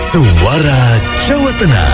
Suara Jawa Tengah.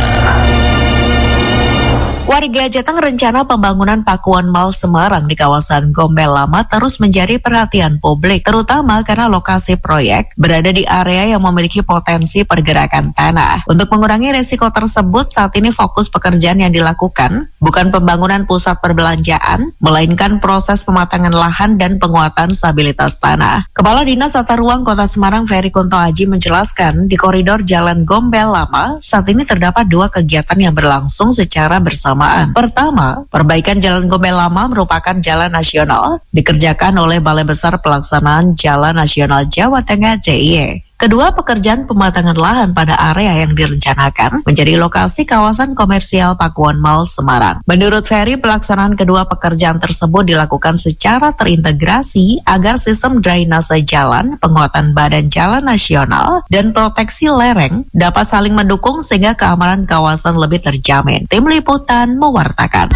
Warga Jateng rencana pembangunan Pakuan Mall Semarang di kawasan Gombel Lama terus menjadi perhatian publik, terutama karena lokasi proyek berada di area yang memiliki potensi pergerakan tanah. Untuk mengurangi risiko tersebut, saat ini fokus pekerjaan yang dilakukan bukan pembangunan pusat perbelanjaan, melainkan proses pematangan lahan dan penguatan stabilitas tanah. Kepala Dinas Tata Ruang Kota Semarang Ferry Kunto Aji menjelaskan, di koridor Jalan Gombel Lama saat ini terdapat 2 kegiatan yang berlangsung secara bersamaan. Pertama, perbaikan Jalan Gombel Lama merupakan jalan nasional dikerjakan oleh Balai Besar Pelaksanaan Jalan Nasional Jawa Tengah (JIE). Kedua, pekerjaan pematangan lahan pada area yang direncanakan menjadi lokasi kawasan komersial Pakuan Mall Semarang. Menurut Ferry, pelaksanaan kedua pekerjaan tersebut dilakukan secara terintegrasi agar sistem drainase jalan, penguatan badan jalan nasional, dan proteksi lereng dapat saling mendukung sehingga keamanan kawasan lebih terjamin. Tim Liputan mewartakan.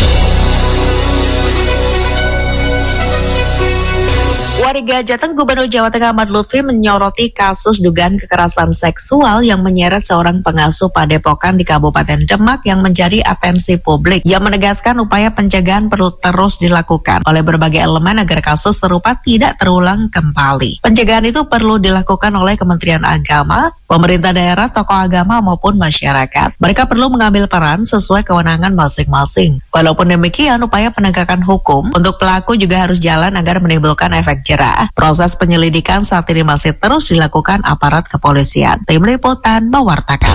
Warga Jateng, Gubernur Jawa Tengah Ahmad Lutfi menyoroti kasus dugaan kekerasan seksual yang menyeret seorang pengasuh Padepokan di Kabupaten Demak yang menjadi atensi publik. Ia menegaskan upaya pencegahan perlu terus dilakukan oleh berbagai elemen agar kasus serupa tidak terulang kembali. Pencegahan itu perlu dilakukan oleh Kementerian Agama, pemerintah daerah, tokoh agama maupun masyarakat. Mereka perlu mengambil peran sesuai kewenangan masing-masing. Walaupun demikian, upaya penegakan hukum untuk pelaku juga harus jalan agar menimbulkan efek jerah. Proses penyelidikan saat ini masih terus dilakukan aparat kepolisian. Tim Liputan mewartakan.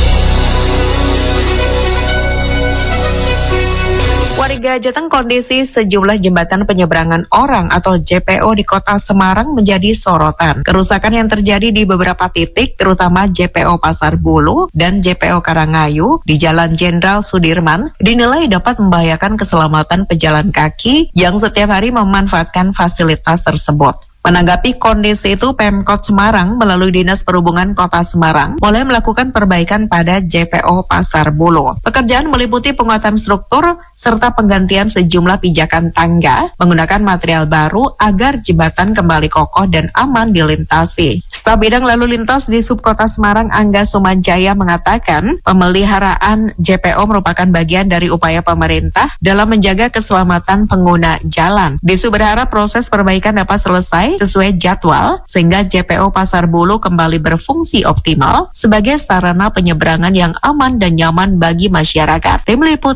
Warga Jateng, kondisi sejumlah jembatan penyeberangan orang atau JPO di Kota Semarang menjadi sorotan. Kerusakan yang terjadi di beberapa titik, terutama JPO Pasar Bulu dan JPO Karangayu di Jalan Jenderal Sudirman, dinilai dapat membahayakan keselamatan pejalan kaki yang setiap hari memanfaatkan fasilitas tersebut. Menanggapi kondisi itu, Pemkot Semarang melalui Dinas Perhubungan Kota Semarang mulai melakukan perbaikan pada JPO Pasar Bulu. Pekerjaan meliputi penguatan struktur serta penggantian sejumlah pijakan tangga menggunakan material baru agar jembatan kembali kokoh dan aman dilintasi. Staf Bidang Lalu Lintas di Subkota Semarang Angga Sumanjaya mengatakan, pemeliharaan JPO merupakan bagian dari upaya pemerintah dalam menjaga keselamatan pengguna jalan. Disu berharap proses perbaikan dapat selesai sesuai jadwal sehingga JPO Pasar Bulu kembali berfungsi optimal sebagai sarana penyeberangan yang aman dan nyaman bagi masyarakat. Tim Liputan